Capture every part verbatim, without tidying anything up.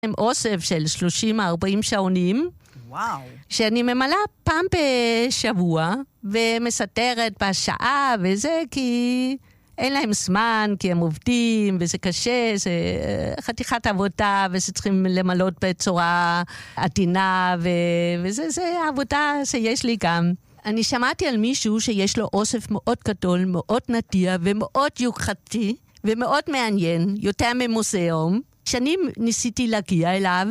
עם אוסף של שלושים ארבעים שעונים, וואו. שאני ממלאה פעם בשבוע, ומסתרת בשעה וזה, כי אין להם זמן, כי הם עובדים, וזה קשה, זה חתיכת עבודה, וזה צריכים למלות בצורה עדינה, ו... וזה זה העבודה שיש לי גם. אני שמעתי על מישהו שיש לו אוסף מאוד גדול, מאוד נדיר, ומאוד יוקרתי, ומאוד מעניין, יותר ממוזיאום. שנים ניסיתי להגיע אליו,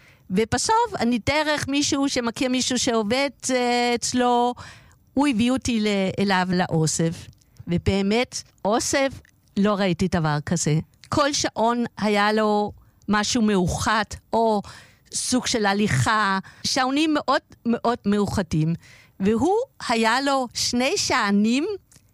ובסוף אני דרך מישהו שמכיר מישהו שעובד אצלו, הוא הביא אותי אליו לאוסף. ובאמת, אוסף, לא ראיתי דבר כזה. כל שעון היה לו משהו מאוחד, או סוג של הליכה, שעונים מאוד מאוד מאוחדים. והוא היה לו שני שענים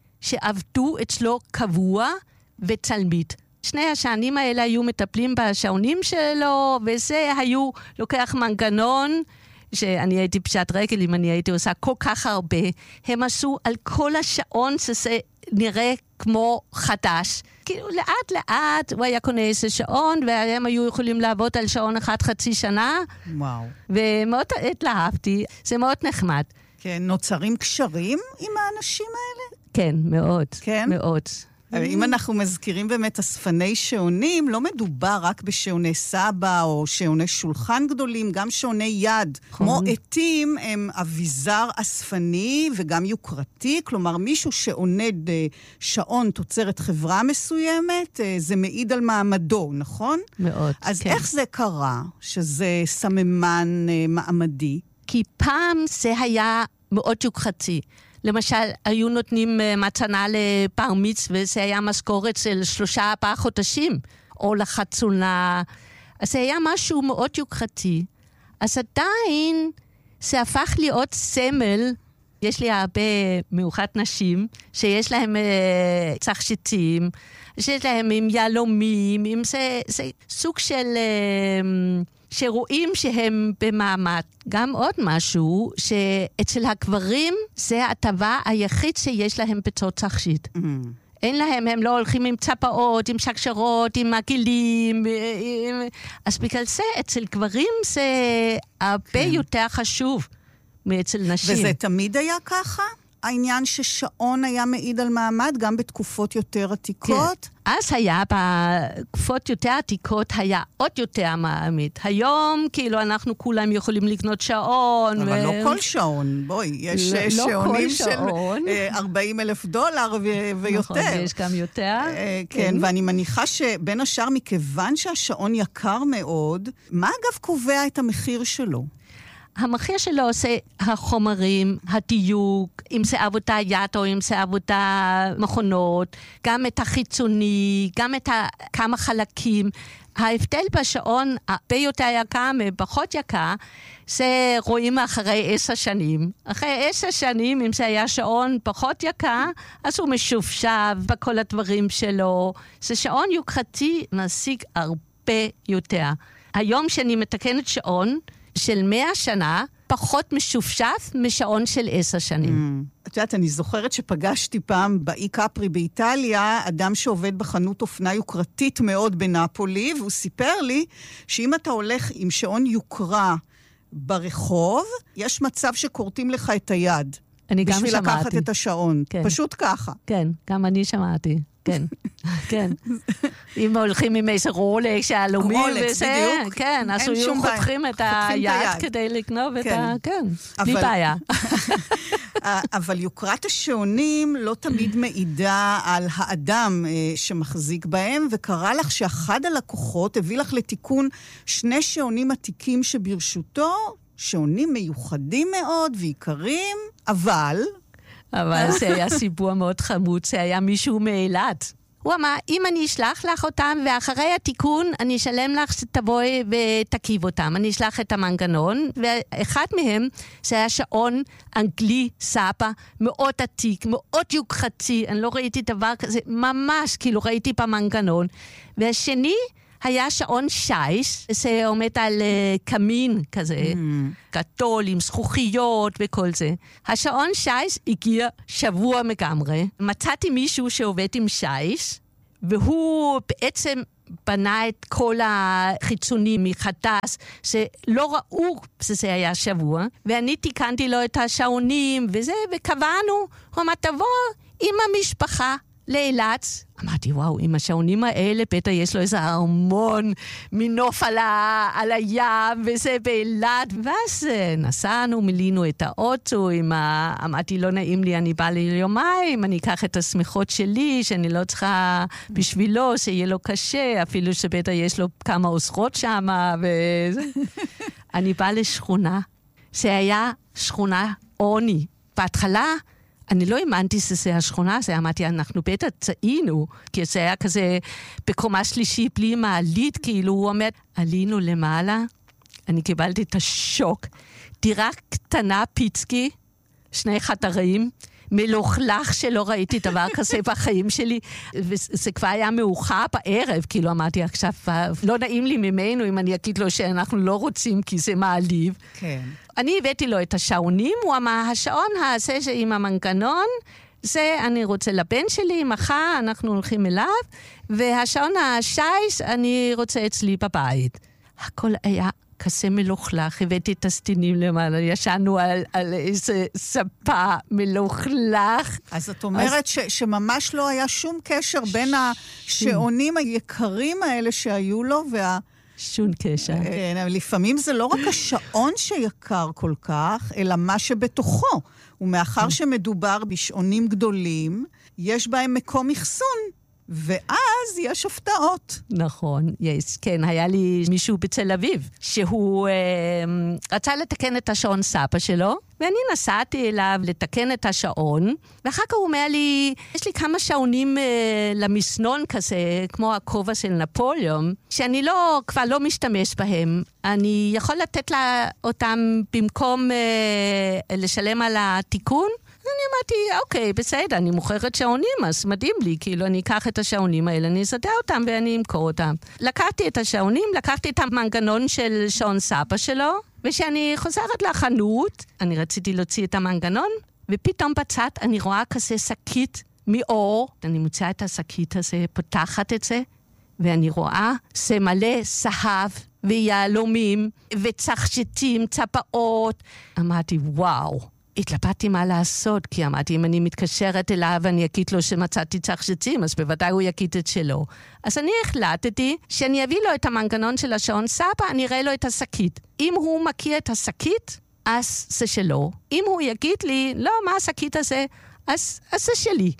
שעבדו אצלו קבוע ותלמיד. שני השענים האלה היו מטפלים בשעונים שלו, וזה היו לוקח מנגנון, שאני הייתי פשט רגל אם אני הייתי עושה כל כך הרבה. הם עשו על כל השעון שזה נראה כמו חדש. כאילו לאט לאט הוא היה קונה איזה שעון, והם היו יכולים לעבוד על שעון אחד חצי שנה. וואו. ומאוד התלהבתי, זה מאוד נחמד. כן, נוצרים קשרים עם האנשים האלה? כן, מאוד. כן? מאוד. אם אנחנו מזכירים באמת אספני שעונים, לא מדובר רק בשעוני סבא או שעוני שולחן גדולים, גם שעוני יד. כמו עתים הם אביזר אספני וגם יוקרתי, כלומר מישהו שעונד שעון תוצרת חברה מסוימת, זה מעיד על מעמדו, נכון? מאוד, אז כן. איך זה קרה שזה סממן מעמדי? כי פעם זה היה מאוד יוקרתי. למשל, היו נותנים מתנה לבר מצווה, זה היה משכורת של שלושה ארבעה חודשים, או לחתונה. אז זה היה משהו מאוד יוקרתי. אז עדיין זה הפך להיות סמל. יש לי הרבה מיוחד נשים, שיש להם אה, צחשיתים, שיש להם עם ילומים, עם זה, זה סוג של... אה, שרואים שהם במעמד. גם עוד משהו, שאצל הגברים זה הטבה היחיד שיש להם בתור תכשיט. Mm. אין להם, הם לא הולכים עם צפאות, עם שקשרות, עם עגילים. עם... אז בגלל זה אצל גברים זה הרבה כן. יותר חשוב מאצל נשים. וזה תמיד היה ככה? העניין ששעון היה מעיד על מעמד גם בתקופות יותר עתיקות? כן. אז היה, בתקופות יותר עתיקות, היה עוד יותר מעמיד. היום, כאילו, אנחנו כולם יכולים לקנות שעון. אבל ו... לא כל שעון. בואי, יש לא, שעונים לא של ארבעים אלף דולר ו- ויותר. נכון, יש גם יותר. כן, ואני מניחה שבין השאר, מכיוון שהשעון יקר מאוד, מה אגב קובע את המחיר שלו? המחיר שלו עושה החומרים, הדיוק, אם זה עבודה יד או אם זה עבודה מכונות, גם את החיצוני, גם את כמה חלקים. ההבדל בשעון הרבה יותר יקר מפחות יקר, זה רואים אחרי עשר שנים. אחרי עשר שנים, אם זה היה שעון פחות יקר, אז הוא משופשב בכל הדברים שלו. זה שעון יוקרתי משיג הרבה יותר. היום שאני מתקנת שעון, של מאה שנה, פחות משופשף משעון של עשר שנים. Mm. את יודעת, אני זוכרת שפגשתי פעם באי קפרי באיטליה, אדם שעובד בחנות אופנה יוקרתית מאוד בנפולי, והוא סיפר לי שאם אתה הולך עם שעון יוקרה ברחוב, יש מצב שקורטים לך את היד. אני גם שמעתי. בשביל לקחת את השעון. כן. פשוט ככה. כן, גם אני שמעתי. כן, כן. אם הולכים עם איזה רולקס, שהלומים וזה, כן, אז היו חותכים את היד כדי לגנוב את ה... כן, בלי בעיה. אבל יוקרת השעונים לא תמיד מעידה על האדם שמחזיק בהם, וקרא לך שאחד הלקוחות הביא לך לתיקון שני שעונים עתיקים שברשותו, שעונים מיוחדים מאוד ויקרים, אבל... אבל זה היה סיפור מאוד חמוד, זה היה מישהו מאילת. הוא אמר, אם אני אשלח לך אותם, ואחרי התיקון אני אשלם לך שתבואי ותקיב אותם. אני אשלח את המנגנון, ואחד מהם זה היה שעון אנגלי סבא, מאוד עתיק, מאוד יוקרתי, אני לא ראיתי דבר כזה, ממש כאילו ראיתי במנגנון. והשני... היה שעון שייס, זה עומד על uh, קמין כזה, mm. גדול עם זכוכיות וכל זה. השעון שייס הגיע שבוע מגמרי. מצאתי מישהו שעובד עם שייס, והוא בעצם בנה את כל החיצונים מחדש, שלא ראו שזה היה שבוע, ואני תיקנתי לו את השעונים וזה, וקבענו, הוא אמר, תבוא עם המשפחה לאילת. אמרתי, וואו, עם השעונים האלה, בטח יש לו איזה ארמון מנוף על, ה... על הים, וזה באילת. ואז נסענו, מילינו את האוטו, עם ה... אמרתי, לא נעים לי, אני באה ליומיים, אני אקח את השמיכות שלי, שאני לא צריכה בשבילו, שיהיה לו קשה, אפילו שבטח יש לו כמה אוסרות שם, וזה. אני באה לשכונה, שהיה שכונה עוני. בהתחלה, אני לא האמנתי שזה השכונה, זה אמרתי, אנחנו בטח צעינו, כי זה היה כזה בקומה שלישי, בלי מעלית, כאילו הוא אומר, עלינו למעלה, אני קיבלתי את השוק, דירה קטנה פיצקי, שני חדרים, מלוכלך שלא ראיתי דבר כזה בחיים שלי, וזה כבר היה מאוחר בערב, כאילו אמרתי עכשיו, לא נעים לי ממנו אם אני אגיד לו שאנחנו לא רוצים, כי זה מעליב. כן. אני הבאתי לו את השעונים, הוא אמר, השעון הזה עם המנגנון, זה אני רוצה לבן שלי, מחר אנחנו הולכים אליו, והשעון השייס אני רוצה אצלי בבית. הכל היה כזה מלוכלך, הבאתי את הסטינים למעלה, ישנו על, על איזה ספה מלוכלך. אז את אומרת אז... ש, שממש לא היה שום קשר בין השעונים היקרים האלה שהיו לו וה... שום קשר. לפעמים זה לא רק השעון שיקר כל כך, אלא מה שבתוכו. ומאחר שמדובר בשעונים גדולים, יש בהם מקום אחסון. ואז יש הפתעות. נכון, יש. כן, היה לי מישהו בתל אביב, שהוא אה, רצה לתקן את השעון סבא שלו, ואני נסעתי אליו לתקן את השעון, ואחר כך הוא אומר לי, יש לי כמה שעונים אה, למסנון כזה, כמו הכובע של נפוליאון, שאני לא, כבר לא משתמש בהם. אני יכול לתת לה אותם במקום אה, לשלם על התיקון? אני אמרתי, אוקיי, בסדר, אני מוכרת שעונים, אז מדהים לי, כאילו אני אקח את השעונים האלה, אני אסדר אותם ואני אמכור אותם. לקחתי את השעונים, לקחתי את המנגנון של שעון סבא שלו, ושאני חוזרת לחנות, אני רציתי להוציא את המנגנון, ופתאום בצד אני רואה כזה שקית מאור, אני מוצאה את השקית הזה, פותחת את זה, ואני רואה זה מלא זהב ויהלומים וצחשתים, צבעות. אמרתי, וואו. התלבטתי מה לעשות, כי אמרתי, אם אני מתקשרת אליו ואני אגיד לו שמצאתי צחשתים, אז בוודאי הוא יגיד את שלו. אז אני החלטתי שאני אביא לו את המנגנון של השעון סבא, אני אראה לו את השקית. אם הוא מכיר את השקית, אז זה שלו. אם הוא יגיד לי, לא, מה השקית הזה? אז, אז זה שלי.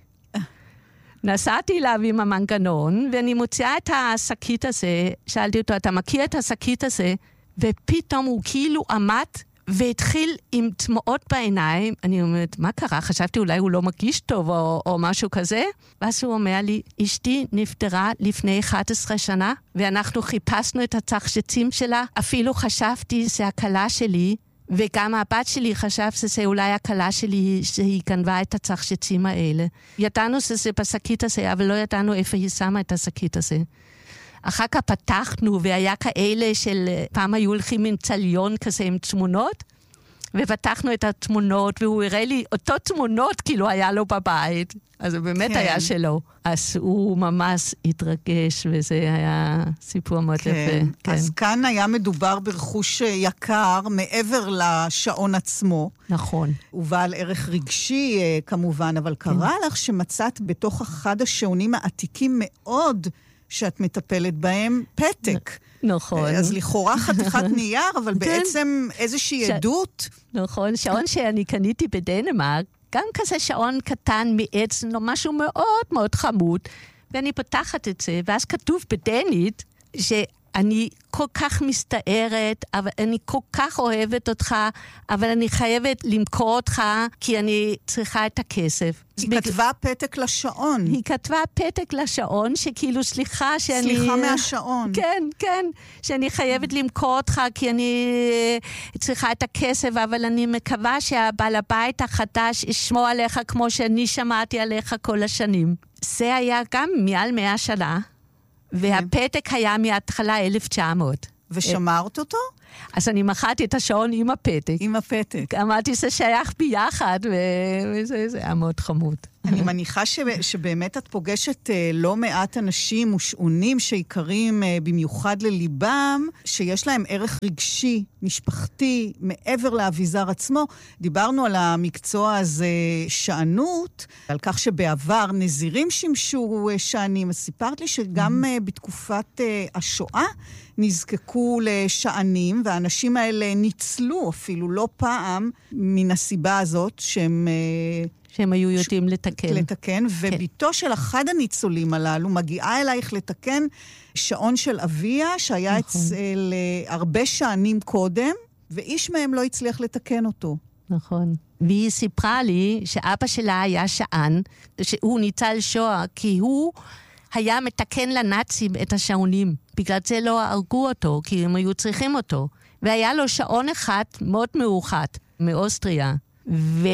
נסעתי אליו עם המנגנון, ואני מוציאה את השקית הזה, שאלתי אותו, אתה מכיר את השקית הזה? ופתאום הוא כאילו עמד, והתחיל עם תמועות בעיניים, אני אומרת, מה קרה? חשבתי אולי הוא לא מרגיש טוב או, או משהו כזה. ואז הוא אומר לי, אשתי נפטרה לפני אחת עשרה שנה, ואנחנו חיפשנו את התחשצים שלה. אפילו חשבתי שזה הקלה שלי, וגם הבת שלי חשב שזה אולי הקלה שלי, שהיא גנבה את התחשצים האלה. ידענו שזה בשקית הזה, אבל לא ידענו איפה היא שמה את השקית הזה. אחר כך פתחנו, והיה כאלה של, פעם היו הולכים עם צליון כזה עם תמונות, ופתחנו את התמונות, והוא הראה לי אותו תמונות כאילו היה לו בבית. אז זה באמת כן. היה שלו. אז הוא ממש התרגש, וזה היה סיפור מאוד כן. יפה. כן. אז כאן היה מדובר ברכוש יקר, מעבר לשעון עצמו. נכון. ובעל ערך רגשי כמובן, אבל כן. קרה לך שמצאת בתוך אחד השעונים העתיקים מאוד, שאת מטפלת בהם, פתק. נכון. אז לכאורה חתיכת נייר, אבל בעצם איזושהי עדות. נכון, שעון שאני קניתי בדנמרק, גם כזה שעון קטן מעץ, משהו מאוד מאוד חמוד, ואני פותחת את זה, ואז כתוב בדנית, שאני כל כך מסתערת, אבל אני כל כך אוהבת אותך, אבל אני חייבת למכור אותך, כי אני צריכה את הכסף. היא בג... כתבה פתק לשעון. היא כתבה פתק לשעון, שכאילו סליחה שאני... סליחה מהשעון. כן, כן, שאני חייבת למכור אותך, כי אני צריכה את הכסף, אבל אני מקווה שהבעל הבית החדש ישמור עליך, כמו שאני שמעתי עליך כל השנים. זה היה גם מעל מאה שנה, והפתק היה מההתחלה אלף תשע מאות. ושמרת אותו? אז אני מחאתי את השעון עם הפתק. עם הפתק. אמרתי, זה שייך ביחד, וזה היה מאוד חמוד. אני מניחה ש, שבאמת את פוגשת uh, לא מעט אנשים ושעונים שעיקרים uh, במיוחד לליבם, שיש להם ערך רגשי, משפחתי, מעבר לאביזר עצמו. דיברנו על המקצוע הזה שענות, על כך שבעבר נזירים שימשו uh, שענים. אז סיפרת לי שגם uh, בתקופת uh, השואה נזקקו לשענים, והאנשים האלה ניצלו אפילו לא פעם מן הסיבה הזאת שהם... Uh, שהם היו יודעים ש... לתקן. לתקן, וביתו כן. של אחד הניצולים הללו מגיעה אלייך לתקן שעון של אביה, שהיה נכון. אצל הרבה שענים קודם, ואיש מהם לא הצליח לתקן אותו. נכון. והיא סיפרה לי שאבא שלה היה שען, שהוא ניצל שואה, כי הוא היה מתקן לנאצים את השעונים. בגלל זה לא הרגו אותו, כי הם היו צריכים אותו. והיה לו שעון אחד מאוד מאוחד, מאוסטריה. ו...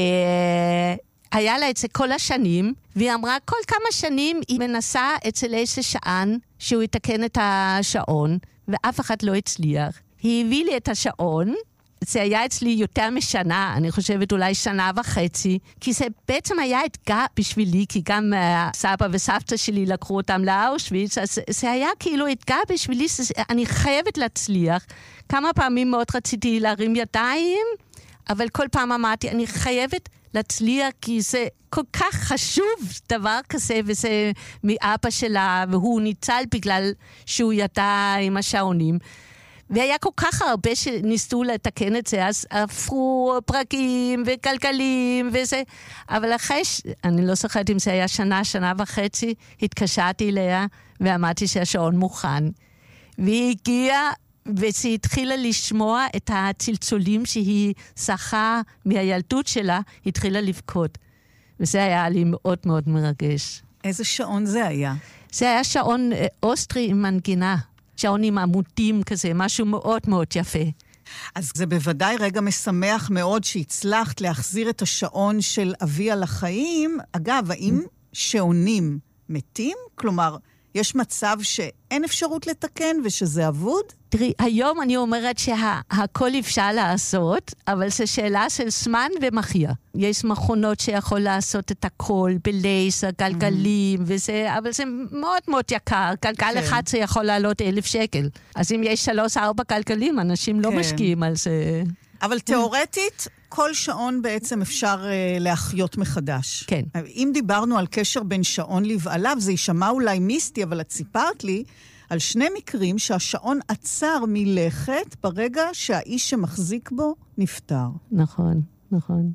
היה לה את זה כל השנים, והיא אמרה, כל כמה שנים היא מנסה אצל איזה שען שהוא יתקן את השעון, ואף אחד לא הצליח. היא הביא לי את השעון, זה היה אצלי יותר משנה, אני חושבת אולי שנה וחצי, כי זה בעצם היה אתגר בשבילי, כי גם uh, סבא וסבתא שלי לקחו אותם לאושוויץ, אז זה היה כאילו אתגר בשבילי, אני חייבת להצליח. כמה פעמים מאוד רציתי להרים ידיים, אבל כל פעם אמרתי, אני חייבת להצליח, כי זה כל כך חשוב דבר כזה, וזה מאבא שלה, והוא ניצל בגלל שהוא ידע עם השעונים. והיה כל כך הרבה שניסו לתקן את זה, אז הפכו פרקים וגלגלים וזה. אבל אחרי, אני לא זוכרת אם זה היה שנה, שנה וחצי, התקשרתי אליה ואמרתי שהשעון מוכן. והיא הגיעה, והיא התחילה לשמוע את הצלצולים שהיא שחה מהילדות שלה, התחילה לבכות. וזה היה לי מאוד מאוד מרגש. איזה שעון זה היה? זה היה שעון אוסטרי עם מנגינה. שעון עם עמודים כזה, משהו מאוד מאוד יפה. אז זה בוודאי רגע משמח מאוד שהצלחת להחזיר את השעון של אביה לחיים. אגב, האם שעונים מתים? כלומר, יש מצב שאין אפשרות לתקן ושזה אבוד? תראי, היום אני אומרת שהכל אפשר לעשות, אבל זו שאלה של זמן ומחיה. יש מכונות שיכול לעשות את הכל, בלייזר, גלגלים, וזה, אבל זה מאוד מאוד יקר. גלגל כן. אחד זה יכול לעלות אלף שקל. אז אם יש שלוש, ארבע גלגלים, אנשים כן. לא משקיעים על זה. אבל תיאורטית, כל שעון בעצם אפשר uh, להחיות מחדש. כן. אם דיברנו על קשר בין שעון לבעליו, זה יישמע אולי מיסטי, אבל את סיפרת לי על שני מקרים שהשעון עצר מלכת ברגע שהאיש שמחזיק בו נפטר. נכון, נכון.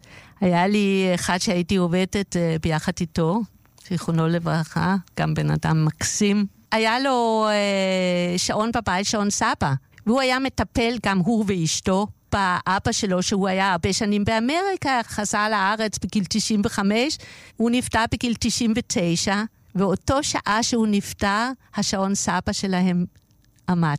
היה לי אחד שהייתי עובדת uh, ביחד איתו, זיכרונו לברכה, גם בן אדם מקסים. היה לו uh, שעון בבית, שעון סבא, והוא היה מטפל גם הוא ואשתו, באבא שלו, שהוא היה הרבה שנים באמריקה, חזר לארץ בגיל תשעים וחמש, הוא נפטר בגיל תשעים ותשע, ואותו שעה שהוא נפטר, השעון סבא שלהם עמד.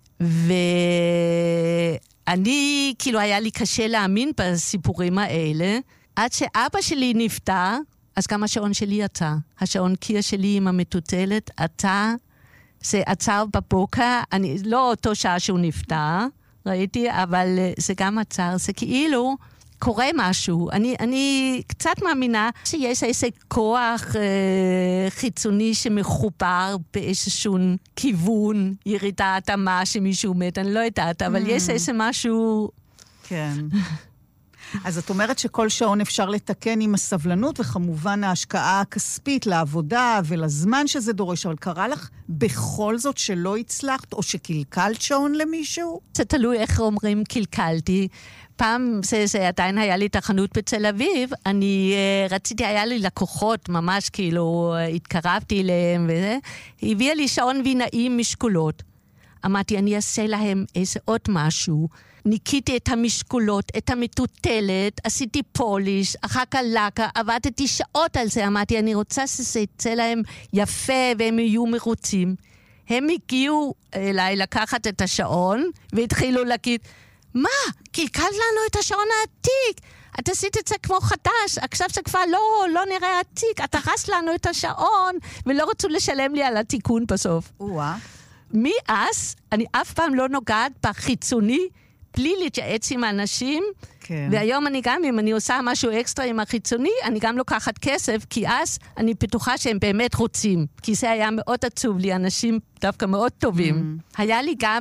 ואני, כאילו היה לי קשה להאמין בסיפורים האלה, עד שאבא שלי נפטר, אז גם השעון שלי יצא. השעון קיר שלי עם המטוטלת, עתה, זה עצר בבוקר, אני, לא אותו שעה שהוא נפטר, ראיתי, אבל זה גם עצר, זה כאילו קורה משהו. אני, אני קצת מאמינה שיש איזה כוח אה, חיצוני שמחובר באיזשהו כיוון, ירידת אמה שמישהו מת, אני לא יודעת, אבל mm. יש איזה משהו... כן. אז את אומרת שכל שעון אפשר לתקן עם הסבלנות, וכמובן ההשקעה הכספית לעבודה ולזמן שזה דורש, אבל קרה לך בכל זאת שלא הצלחת, או שקלקלת שעון למישהו? זה תלוי איך אומרים קלקלתי. פעם זה, זה עדיין היה לי תחנות בתל אביב, אני uh, רציתי, היה לי לקוחות, ממש כאילו uh, התקרבתי אליהם וזה, היא הביאה לי שעון וינאי משקולות. אמרתי, אני אעשה להם איזה עוד משהו, ניקיתי את המשקולות, את המטוטלת, עשיתי פוליש, אחר כך לקה, עבדתי שעות על זה, אמרתי, אני רוצה שזה יצא להם יפה והם יהיו מרוצים. הם הגיעו אליי לקחת את השעון, והתחילו להגיד, מה? קלקלת לנו את השעון העתיק, את עשית את זה כמו חדש, עכשיו זה כבר לא, לא נראה עתיק, את הרסת לנו את השעון, ולא רצו לשלם לי על התיקון בסוף. וואה. מאז אני אף פעם לא נוגעת בחיצוני, בלי להתייעץ עם האנשים, כן. והיום אני גם, אם אני עושה משהו אקסטרה עם החיצוני, אני גם לוקחת כסף, כי אז אני בטוחה שהם באמת רוצים. כי זה היה מאוד עצוב לי, אנשים דווקא מאוד טובים. Mm. היה לי גם,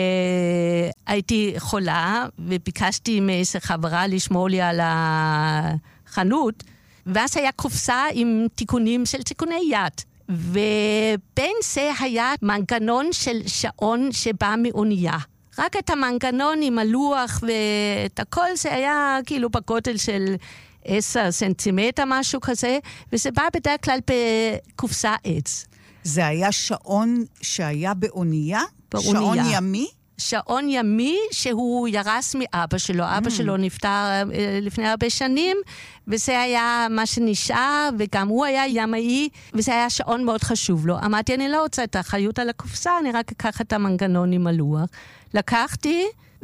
אה, הייתי חולה, וביקשתי מאיזה חברה לשמור לי על החנות, ואז היה קופסה עם תיקונים של תיקוני יד. ובין זה היה מנגנון של שעון שבא מאונייה. רק את המנגנון עם הלוח ואת הכל, זה היה כאילו בגודל של עשר סנטימטר, משהו כזה, וזה בא בדרך כלל בקופסה עץ. זה היה שעון שהיה באונייה? באונייה. שעון ימי? שעון ימי שהוא ירס מאבא שלו. Mm. אבא שלו נפטר לפני הרבה שנים, וזה היה מה שנשאר, וגם הוא היה ימאי, וזה היה שעון מאוד חשוב לו. אמרתי, אני לא רוצה את האחריות על הקופסה, אני רק אקח את המנגנון עם הלוח. לקחתי,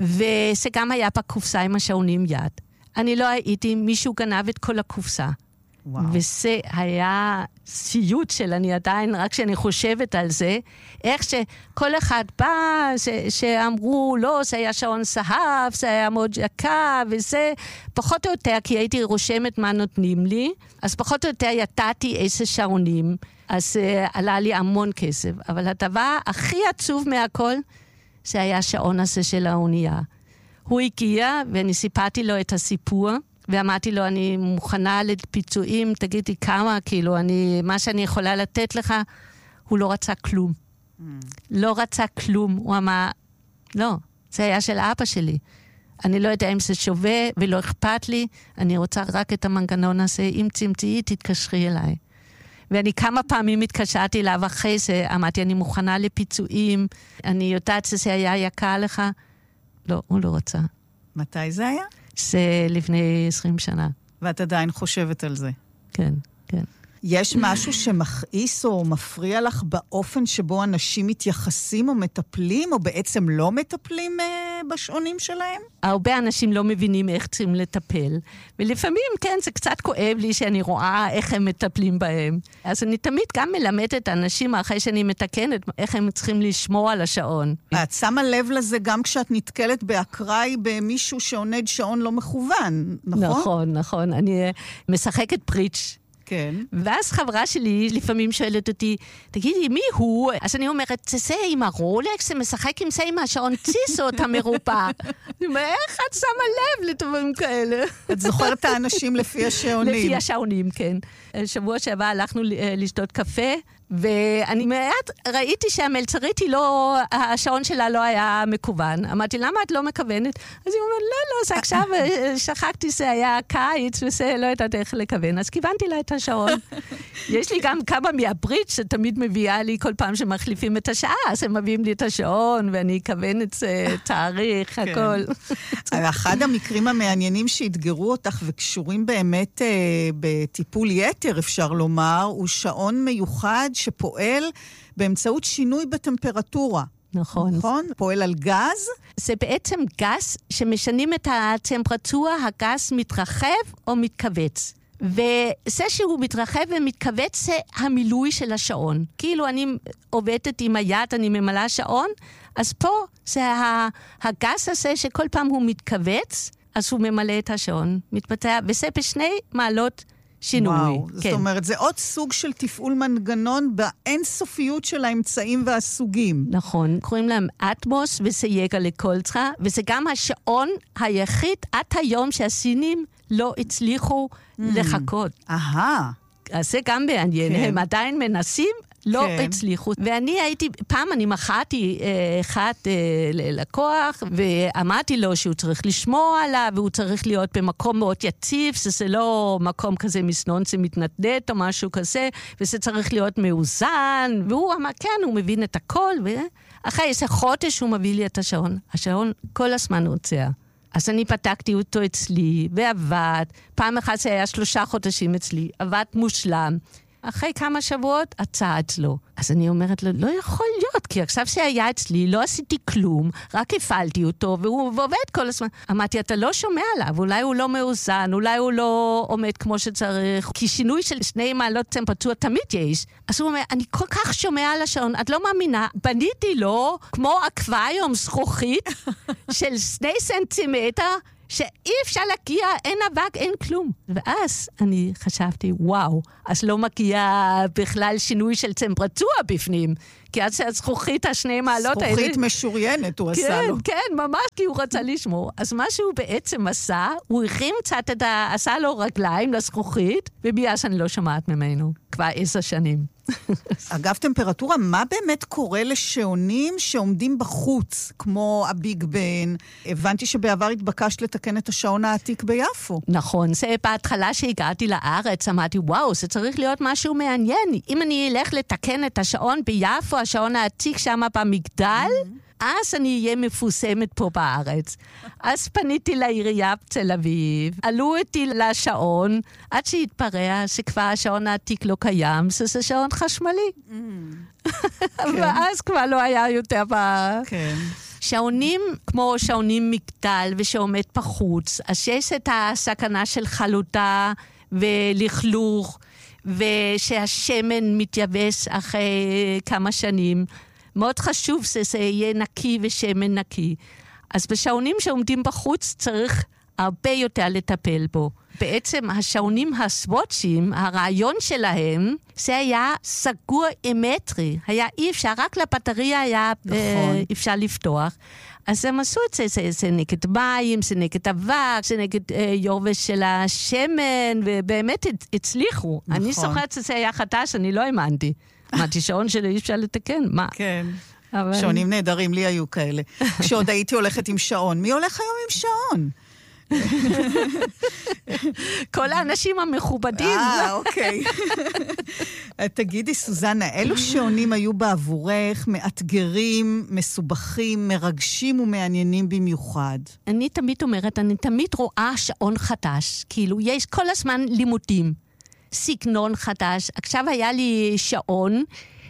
וזה גם היה בקופסה עם השעונים יד. אני לא הייתי, מישהו גנב את כל הקופסה. וואו. וזה היה סיוט של אני עדיין, רק שאני חושבת על זה, איך שכל אחד בא, ש, שאמרו, לא, זה היה שעון זהב, זה היה מאוד יקר, וזה פחות או יותר, כי הייתי רושמת מה נותנים לי, אז פחות או יותר ידעתי איזה שעונים, אז uh, עלה לי המון כסף. אבל הדבר הכי עצוב מהכל, זה היה השעון הזה של האונייה. הוא הגיע, ואני סיפרתי לו את הסיפור, ואמרתי לו, אני מוכנה לפיצויים, תגידי כמה, כאילו, אני, מה שאני יכולה לתת לך, הוא לא רצה כלום. Mm. לא רצה כלום. הוא אמר, לא, זה היה של אבא שלי. אני לא יודע אם זה שווה ולא אכפת לי, אני רוצה רק את המנגנון הזה, אם צמצי, תתקשרי אליי. ואני כמה פעמים התקשרתי אליו אחרי זה, אמרתי, אני מוכנה לפיצויים, אני יודעת שזה היה יקר לך. לא, הוא לא רצה. מתי זה היה? זה לפני עשרים שנה. ואת עדיין חושבת על זה? כן, כן. יש משהו שמכעיס או מפריע לך באופן שבו אנשים מתייחסים או מטפלים, או בעצם לא מטפלים אה, בשעונים שלהם? הרבה אנשים לא מבינים איך צריכים לטפל, ולפעמים, כן, זה קצת כואב לי שאני רואה איך הם מטפלים בהם. אז אני תמיד גם מלמדת את האנשים, אחרי שאני מתקנת, איך הם צריכים לשמור על השעון. את שמה לב לזה גם כשאת נתקלת באקראי במישהו שעונד שעון לא מכוון, נכון? נכון, נכון. אני משחקת בריץ'. כן. ואז חברה שלי לפעמים שואלת אותי, תגידי, מי הוא? אז אני אומרת, זה זה עם הרולקס, זה משחק עם זה עם השעון טיסות המרופא. אני אומרת, איך את שמה לב לדברים כאלה? את זוכרת את האנשים לפי השעונים. לפי השעונים, כן. שבוע שעבר הלכנו לשתות קפה, ואני מעט ראיתי שהמלצרית היא לא, השעון שלה לא היה מקוון. אמרתי, למה את לא מכוונת? אז היא אומרת, לא, לא, זה עכשיו שכחתי שזה היה קיץ, וזה לא יודעת איך לכוון. אז כיוונתי לה את השעון. יש לי גם כמה מהברית שתמיד מביאה לי כל פעם שמחליפים את השעה, אז הם מביאים לי את השעון, ואני אכוון את זה, תאריך, הכל. אחד המקרים המעניינים שהתגרו אותך וקשורים באמת בטיפול יתר, אפשר לומר, הוא שעון מיוחד שפועל באמצעות שינוי בטמפרטורה. נכון. נכון? פועל על גז? זה בעצם גז שמשנים את הטמפרטורה, הגז מתרחב או מתכווץ. וזה שהוא מתרחב ומתכווץ זה המילוי של השעון. כאילו אני עובדת עם היד, אני ממלאה שעון, אז פה זה הגז הזה שכל פעם הוא מתכווץ, אז הוא ממלא את השעון. מתפתח, וזה בשני מעלות שינוי. וואו, כן. זאת אומרת, זה עוד סוג של תפעול מנגנון באינסופיות של האמצעים והסוגים. נכון, קוראים להם אטמוס וסייגה לקולצרה, וזה גם השעון היחיד עד היום שהסינים לא הצליחו mm. לחכות. אהה. אז זה גם מעניין, כן. הם עדיין מנסים, לא כן. הצליחו. ואני הייתי, פעם אני מחאתי אה, אחד אה, ללקוח, ואמרתי לו שהוא צריך לשמוע עליו, והוא צריך להיות במקום מאוד יציב, שזה לא מקום כזה מסנון שמתנדנד או משהו כזה, וזה צריך להיות מאוזן, והוא אמר, כן, הוא מבין את הכל, ואחרי איזה חודש הוא מביא לי את השעון. השעון כל הזמן הוצא. אז אני פתקתי אותו אצלי, ועבד. פעם אחת זה היה שלושה חודשים אצלי, עבד מושלם. אחרי כמה שבועות, הצעה אצלו. אז אני אומרת לו, לא יכול להיות, כי עכשיו שהיה אצלי, לא עשיתי כלום, רק הפעלתי אותו, והוא עובד כל הזמן. אמרתי, אתה לא שומע עליו, אולי הוא לא מאוזן, אולי הוא לא עומד כמו שצריך, כי שינוי של שני מעלות טמפרטורה תמיד יש. אז הוא אומר, אני כל כך שומע על השעון, את לא מאמינה, בניתי לו כמו אקווריום זכוכית של שני סנטימטר, שאי אפשר להגיע, אין אבק, אין כלום. ואז אני חשבתי, וואו, אז לא מגיע בכלל שינוי של טמפרטורה בפנים, כי אז הזכוכית השני מעלות האלה... זכוכית משוריינת, הוא עשה לו. כן, כן, ממש, כי הוא רצה לשמור. אז מה שהוא בעצם עשה, הוא הרים קצת את ה... עשה לו רגליים לזכוכית, וביאז אני לא שומעת ממנו, כבר עשר שנים. אגב, טמפרטורה, מה באמת קורה לשעונים שעומדים בחוץ, כמו הביג בן? הבנתי שבעבר התבקשת לתקן את השעון העתיק ביפו. נכון, זה בהתחלה שהגעתי לארץ, אמרתי, וואו, זה צריך להיות משהו מעניין. אם אני אלך לתקן את השעון ביפו, השעון העתיק שם במגדל, אז אני אהיה מפוסמת פה בארץ. אז פניתי לעירייה בתל אביב, עלו אותי לשעון, עד שהתפרע שכבר השעון העתיק לא קיים, זה שעון חשמלי. ואז כבר לא היה יותר ב... כן. שעונים כמו שעונים מגדל ושעומד בחוץ, אז יש את הסכנה של חלודה ולכלוך, ושהשמן מתייבש אחרי כמה שנים. מאוד חשוב שזה יהיה נקי ושמן נקי. אז בשעונים שעומדים בחוץ צריך הרבה יותר לטפל בו. בעצם השעונים הסוואצ'ים, הרעיון שלהם, זה היה סגור אמטרי. היה אי אפשר, רק לבטריה היה נכון. אה, אפשר לפתוח. אז הם עשו את זה, זה, זה נגד מים, זה נגד אבק, זה נגד אה, יורבש של השמן, ובאמת הצליחו. נכון. אני זוכרת שזה היה חדש, אני לא האמנתי. אמרתי, שעון שלי אי אפשר לתקן, מה? כן. אבל... שעונים נהדרים, לי היו כאלה. כשעוד הייתי הולכת עם שעון, מי הולך היום עם שעון? כל האנשים המכובדים. אה, אוקיי. תגידי, סוזנה, אילו שעונים היו בעבורך מאתגרים, מסובכים, מרגשים ומעניינים במיוחד? אני תמיד אומרת, אני תמיד רואה שעון חדש. כאילו, יש כל הזמן לימודים. סגנון חדש. עכשיו היה לי שעון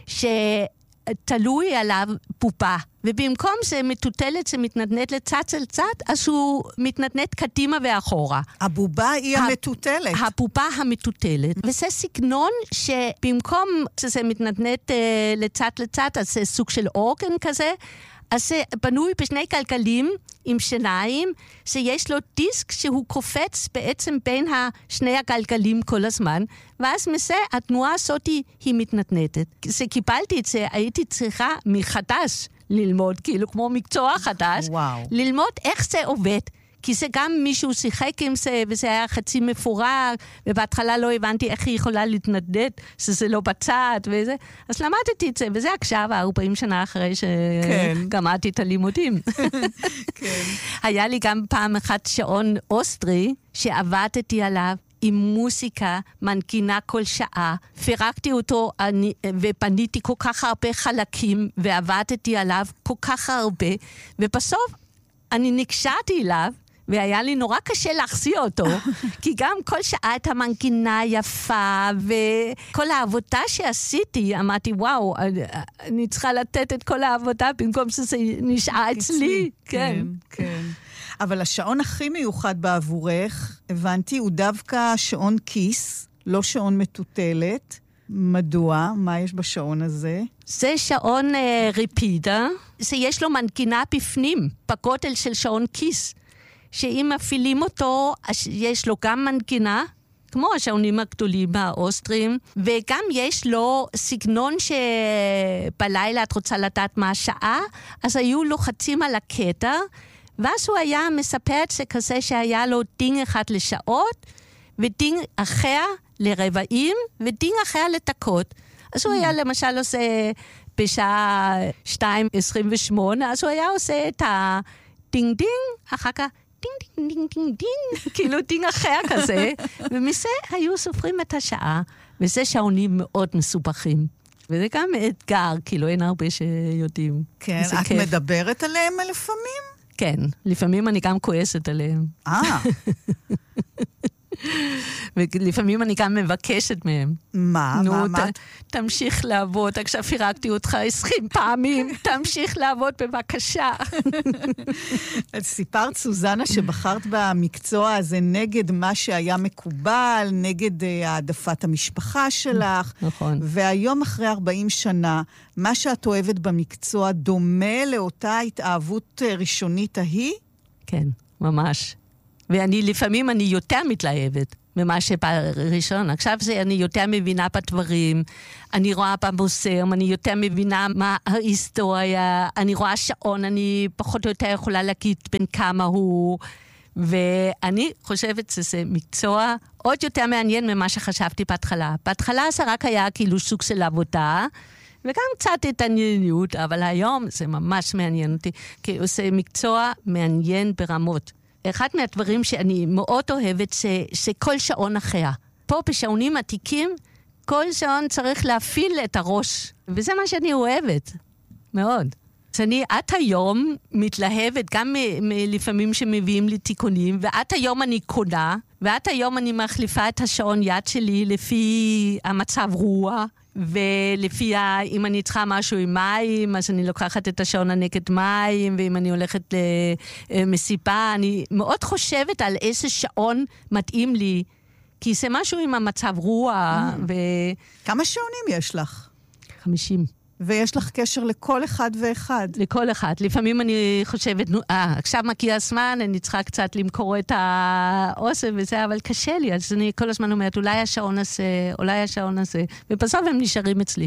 שתלוי עליו פופה. ובמקום זה מטוטלת שמתנדנד לצד של צד, אז הוא מתנדנד קדימה ואחורה. הבובה היא המטוטלת. הבובה המטוטלת. וזה סגנון שבמקום שזה מתנדנד לצד לצד, אז זה סוג של אורגן כזה, אז זה בנוי בשני גלגלים עם שיניים, שיש לו דיסק שהוא קופץ בעצם בין שני הגלגלים כל הזמן, ואז מזה התנועה הזאת היא מתנדנדת. כשקיבלתי את זה, הייתי צריכה מחדש ללמוד, כאילו כמו מקצוע חדש, וואו. ללמוד איך זה עובד. כי זה גם מישהו שיחק עם זה, וזה היה חצי מפורק, ובהתחלה לא הבנתי איך היא יכולה להתנדד, שזה לא בצד וזה. אז למדתי את זה, וזה עכשיו, ארבעים שנה אחרי שגמרתי את הלימודים. כן. היה לי גם פעם אחת שעון אוסטרי, שעבדתי עליו עם מוסיקה, מנגינה כל שעה. פירקתי אותו אני, ופניתי כל כך הרבה חלקים, ועבדתי עליו כל כך הרבה, ובסוף אני נקשרתי אליו, והיה לי נורא קשה להחזיר אותו, כי גם כל שעה את המנגינה יפה, וכל העבודה שעשיתי, אמרתי, וואו, אני צריכה לתת את כל העבודה, במקום שזה נשאר אצלי. כן, כן. אבל השעון הכי מיוחד בעבורך, הבנתי, הוא דווקא שעון כיס, לא שעון מטוטלת. מדוע? מה יש בשעון הזה? זה שעון אה, ריפידה, שיש לו מנגינה בפנים, בגודל של שעון כיס. שאם מפעילים אותו, יש לו גם מנגינה, כמו השעונים הגדולים האוסטרים, וגם יש לו סגנון שבלילה את רוצה לדעת מה השעה, אז היו לוחצים על הקטע, ואז הוא היה מספר את זה כזה שהיה לו דינג אחד לשעות, ודינג אחר לרבעים, ודינג אחר לדקות. אז הוא היה למשל עושה בשעה שתיים עשרים ושמונה, אז הוא היה עושה את הדינג דינג, אחר כך דינג דינג דינג דינג דינג, כאילו דינג אחר כזה, ומזה היו סופרים את השעה, וזה שעונים מאוד מסובכים. וזה גם אתגר, כאילו אין הרבה שיודעים. כן, את כיף. מדברת עליהם לפעמים? כן, לפעמים אני גם כועסת עליהם. אה. ולפעמים אני גם מבקשת מהם. מה? נו, מה? מה? ת, תמשיך לעבוד, עכשיו פירקתי אותך עשרים פעמים, תמשיך לעבוד בבקשה. את סיפרת, סוזנה, שבחרת במקצוע הזה נגד מה שהיה מקובל, נגד העדפת המשפחה שלך. נכון. והיום אחרי ארבעים שנה, מה שאת אוהבת במקצוע דומה לאותה התאהבות ראשונית ההיא? כן, ממש. ואני לפעמים אני יותר מתלהבת ממה שבראשון. עכשיו זה אני יותר מבינה בדברים, אני רואה במוסרם, אני יותר מבינה מה ההיסטוריה, אני רואה שעון, אני פחות או יותר יכולה להגיד בין כמה הוא, ואני חושבת שזה מקצוע עוד יותר מעניין ממה שחשבתי בהתחלה. בהתחלה זה רק היה כאילו סוג של עבודה, וגם קצת התעניינות, אבל היום זה ממש מעניין אותי, כי זה מקצוע מעניין ברמות. אחד מהדברים שאני מאוד אוהבת, ש, שכל שעון אחר. פה בשעונים עתיקים, כל שעון צריך להפעיל את הראש, וזה מה שאני אוהבת, מאוד. אז אני עד היום מתלהבת, גם מ- מ- לפעמים שמביאים לי תיקונים, ועד היום אני קונה, ועד היום אני מחליפה את השעון יד שלי לפי המצב רוח, ולפי ה... אם אני צריכה משהו עם מים, אז אני לוקחת את השעון הנגד מים, ואם אני הולכת למסיבה, אני מאוד חושבת על איזה שעון מתאים לי, כי זה משהו עם המצב רוח. ו... כמה שעונים יש לך? חמישים. ויש לך קשר לכל אחד ואחד. לכל אחד. לפעמים אני חושבת, נו, אה, עכשיו מגיע הזמן, אני צריכה קצת למכור את האוסף וזה, אבל קשה לי, אז אני כל הזמן אומרת, אולי השעון הזה, אולי השעון הזה, ובסוף הם נשארים אצלי.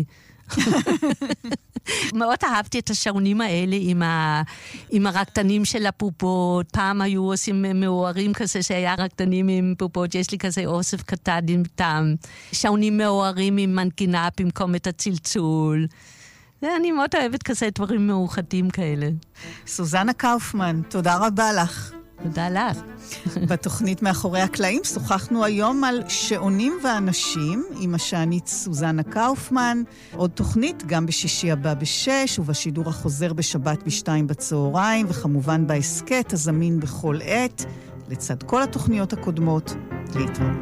מאוד אהבתי את השעונים האלה עם, ה... עם הרקדנים של הפופות. פעם היו עושים מאוהרים כזה שהיה רקדנים עם פופות, יש לי כזה אוסף קטן עם טעם. שעונים מאוהרים עם מנגינה במקום את הצלצול. אני מאוד אוהבת כזה דברים מאוחדים כאלה. סוזנה קאופמן, תודה רבה לך. תודה לך. בתוכנית מאחורי הקלעים שוחחנו היום על שעונים ואנשים עם השענית סוזנה קאופמן. עוד תוכנית גם בשישי הבא בשש ובשידור החוזר בשבת בשתיים בצהריים, וכמובן בהסקט הזמין בכל עת, לצד כל התוכניות הקודמות. להתראות.